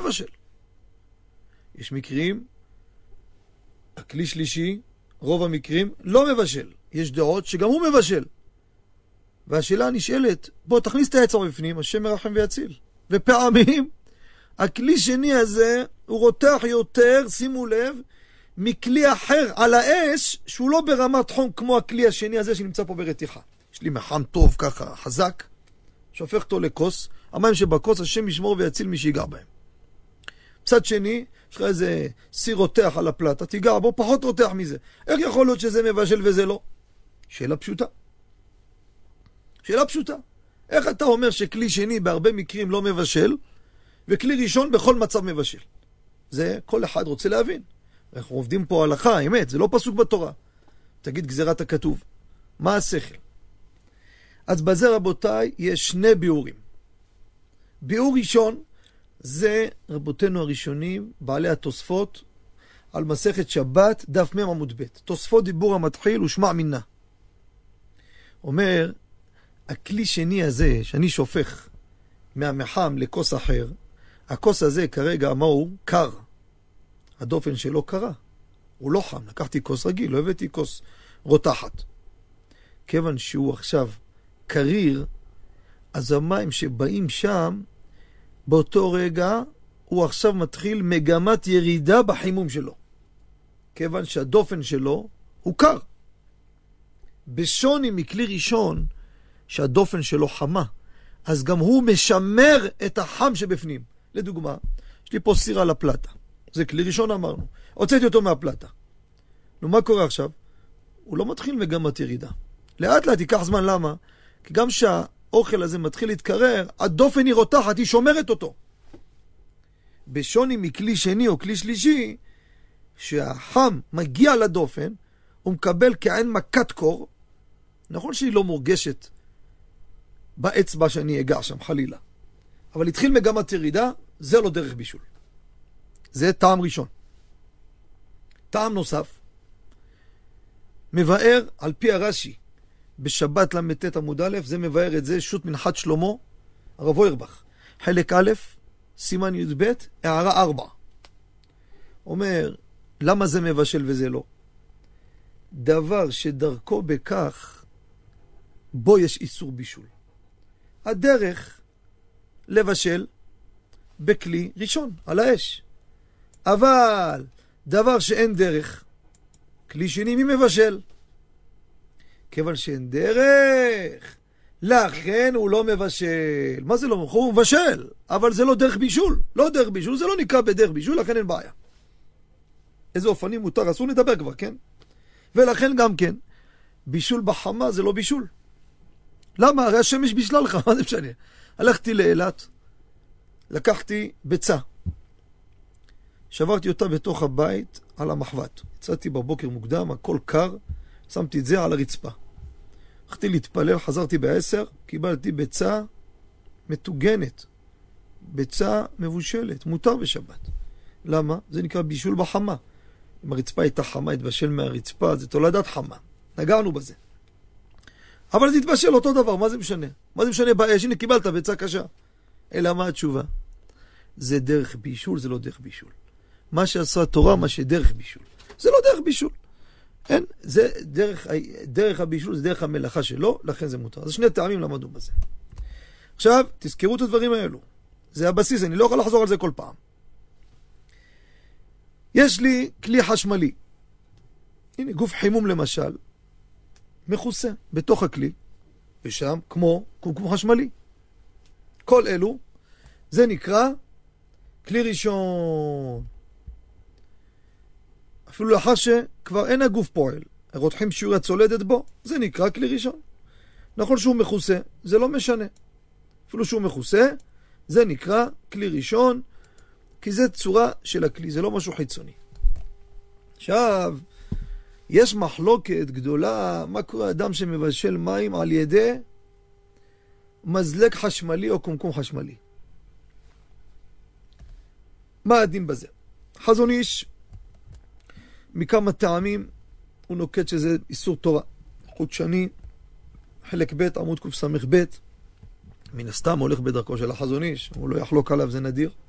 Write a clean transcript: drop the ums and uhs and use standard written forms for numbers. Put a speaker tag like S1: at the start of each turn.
S1: מבשל. יש מקרים, הכלי שלישי, רוב המקרים, לא מבשל. יש דעות שגם הוא מבשל. והשאלה נשאלת, בוא תכניס את העץ בפנים, השם מרחם ויציל. ופעמים, הכלי שני הזה, הוא רותח יותר, שימו לב, מכלי אחר על האש, שהוא לא ברמת חום כמו הכלי השני הזה שנמצא פה ברתיחה. יש לי מחם טוב ככה, חזק, שהופך אותו לכוס, המים שבכוס, השם ישמור ויציל מי שיגע בהם. מצד שני, יש לך איזה סיר רותח על הפלטה, תיגע בו, פחות רותח מזה. איך יכול להיות שזה מבשל וזה לא? שאלה פשוטה. שאלה פשוטה. איך אתה אומר שכלי שני בהרבה מקרים לא מבשל, וכלי ראשון בכל מצב מבשל? זה כל אחד רוצה להבין. אנחנו עובדים פה הלכה, האמת, זה לא פסוק בתורה. תגיד גזירת הכתוב. מה השכל? אז בזה רבותיי, יש שני ביאורים. ביאור ראשון, זה רבותינו הראשונים, בעלי התוספות, על מסכת שבת, דף מ' עמוד ב'. תוספות דיבור המתחיל ושמע מינה. אומר, הכלי שני הזה, שאני שופך מהמחם לכוס אחר, הכוס הזה כרגע, מה הוא? קר. הדופן שלו קרה. הוא לא חם. לקחתי כוס רגיל, לא הבאתי כוס רותחת. כיוון שהוא עכשיו קריר, אז המים שבאים שם, באותו רגע, הוא עכשיו מתחיל מגמת ירידה בחימום שלו. כיוון שהדופן שלו הוא קר. בשוני מכלי ראשון, שהדופן שלו חמה, אז גם הוא משמר את החם שבפנים. לדוגמה, יש לי פה סיר על הפלטה. זה כלי ראשון אמרנו. הוצאתי אותו מהפלטה. נו, מה קורה עכשיו? הוא לא מתחיל מגמת ירידה. לאט לאט ייקח זמן, למה? כי גם שהאוכל הזה מתחיל להתקרר, הדופן היא רותחת, היא שומרת אותו. בשוני מכלי שני או כלי שלישי, שהחם מגיע לדופן, הוא מקבל כעין מכת קור, נכון שהיא לא מורגשת באצבע שאני אגע שם, חלילה. אבל התחיל מגמת ירידה, זה לא דרך בישול. זה טעם ראשון. טעם נוסף, מבאר על פי הרש"י, בשבת למתת עמוד א', זה מבאר את זה, שו"ת מנחת שלמה, הרב אוירבך. חלק א', סימן י"ב, הערה 4. אומר, למה זה מבשל וזה לא? דבר שדרכו בכך, בו יש איסור בישול. הדרך לבשל בכלי ראשון, על האש. אבל דבר שאין דרך, כלי שני מי מבשל? כיוון שאין דרך, לכן הוא לא מבשל. מה זה לא? הוא מבשל, אבל זה לא דרך בישול. לא דרך בישול, זה לא נקרא בדרך בישול, לכן אין בעיה. איזה אופנים מותר, אסור לדבר כבר, כן? ולכן גם כן, בישול בחמה זה לא בישול. למה? הרי השמש בישלה לך, מה זה משנה? הלכתי לאילת, לקחתי ביצה. שברתי אותה בתוך הבית על המחבת. יצאתי בבוקר מוקדם, הכל קר, שמתי את זה על הרצפה. הלכתי להתפלל, חזרתי ב10, קיבלתי ביצה מטוגנת. ביצה מבושלת, מותר בשבת. למה? זה נקרא בישול בחמה. אם הרצפה הייתה חמה, התבשל מהרצפה, זה תולדת חמה. נגענו בזה. אבל זה התבשל אותו דבר, מה זה משנה? מה זה משנה באש? הנה קיבלת ביצה קשה. אלא מה התשובה? זה דרך בישול, זה לא דרך בישול. מה שעשה התורה, מה שדרך בישול. זה לא דרך בישול. אין, זה דרך הבישול, זה דרך המלאכה שלו, לכן זה מותר. אז שני טעמים למדו בזה. עכשיו, תזכרו את הדברים האלו. זה הבסיס, אני לא יכול לחזור על זה כל פעם. יש לי כלי חשמלי. הנה, גוף חימום למשל, מכוסה בתוך הכלי, ושם כמו קומקום חשמלי. כל אלו, זה נקרא כלי ראשון. אפילו לאחר שכבר אין הגוף פועל, רותחים שיעור הצולדת בו, זה נקרא כלי ראשון. נכון שהוא מכוסה, זה לא משנה. אפילו שהוא מכוסה, זה נקרא כלי ראשון, כי זה צורה של הכלי, זה לא משהו חיצוני. עכשיו, יש מחלוקת גדולה, מה קורה אדם שמבשל מים על ידי מזלג חשמלי או קומקום חשמלי. מה הדין בזה? חזון איש, מכמה טעמים, הוא נוקט שזה איסור תורה. חוט שני, חלק ב' עמוד קס"ב, מן הסתם הולך בדרכו של החזון איש, הוא לא יחלוק עליו, זה נדיר.